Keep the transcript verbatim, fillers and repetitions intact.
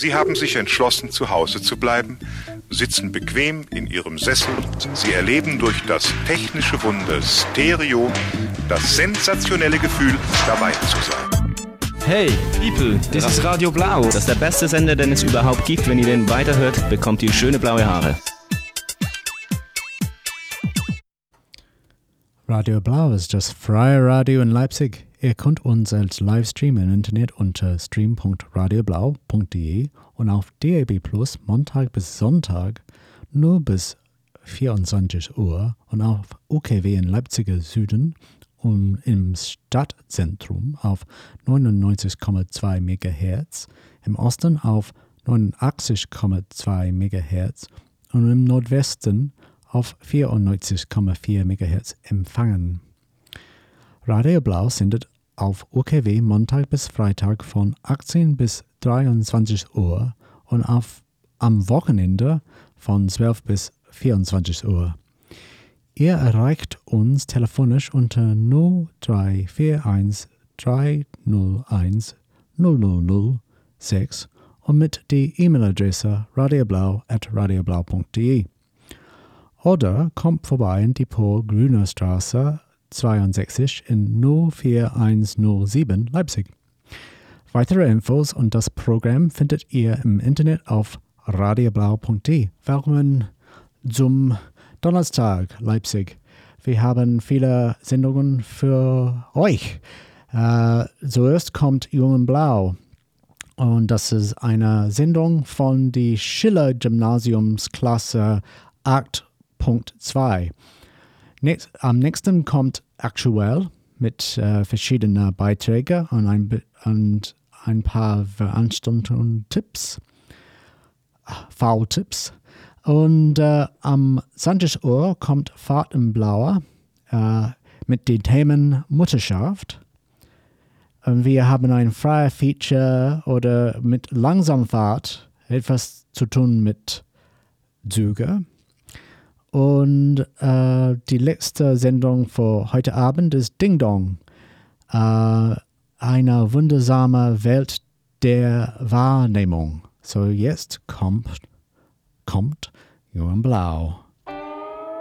Sie haben sich entschlossen, zu Hause zu bleiben, sitzen bequem in Ihrem Sessel. Sie erleben durch das technische Wunder Stereo das sensationelle Gefühl, dabei zu sein. Hey, People, das ist Radio Blau. Das ist der beste Sender, den es überhaupt gibt. Wenn ihr den weiterhört, bekommt ihr schöne blaue Haare. Radio Blau ist das freie Radio in Leipzig. Ihr könnt uns als Livestream im Internet unter stream punkt radioblau punkt de und auf D A B Plus Montag bis Sonntag nur bis vierundzwanzig Uhr und auf U K W in Leipziger Süden und im Stadtzentrum auf neunundneunzig Komma zwei Megahertz, im Osten auf neunundachtzig Komma zwei Megahertz und im Nordwesten auf vierundneunzig Komma vier Megahertz empfangen. Radio Blau sendet auf U K W Montag bis Freitag von achtzehn bis dreiundzwanzig Uhr und auf, am Wochenende von zwölf bis vierundzwanzig Uhr. Ihr erreicht uns telefonisch unter null drei vier eins drei null eins null null null sechs und mit der E-Mail-Adresse radioblau at radioblau punkt de. Oder kommt vorbei in Depot Grüner Straße zweiundsechzig in null vier eins null sieben Leipzig. Weitere Infos und das Programm findet ihr im Internet auf radioblau punkt de. Willkommen zum Donnerstag, Leipzig. Wir haben viele Sendungen für euch. Äh, zuerst kommt Jungen Blau. Und das ist eine Sendung von der Schiller Gymnasiumsklasse acht Punkt zwei. Nächst, am nächsten kommt Aktuell mit äh, verschiedenen Beiträgen und ein, und ein paar Veranstaltungstipps, V-Tipps. Und äh, am zwanzig Uhr kommt Fahrt im Blaue äh, mit den Themen Mutterschaft. Und wir haben ein freies Feature oder mit Langsamfahrt etwas zu tun mit Züge. Und äh, die letzte Sendung für heute Abend ist Ding Dong. Äh, eine wundersame Welt der Wahrnehmung. So jetzt kommt, kommt Jungen Blau.